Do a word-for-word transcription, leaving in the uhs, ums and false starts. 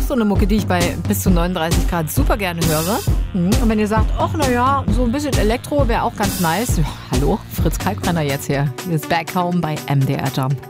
so eine Mucke, die ich bei bis zu neununddreißig Grad super gerne höre. Und wenn ihr sagt, ach naja, so ein bisschen Elektro wäre auch ganz nice. Ja, hallo, Fritz Kalkbrenner jetzt hier. Hier ist Back Home bei M D R Jump.